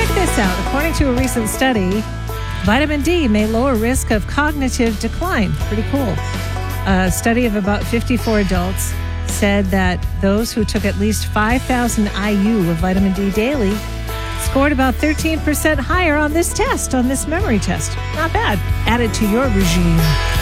check this out. According to a recent study, vitamin D may lower risk of cognitive decline. Pretty cool. A study of about 54 adults said that those who took at least 5,000 IU of vitamin D daily scored about 13% higher on this test, on this memory test. Not bad. Add it to your regime.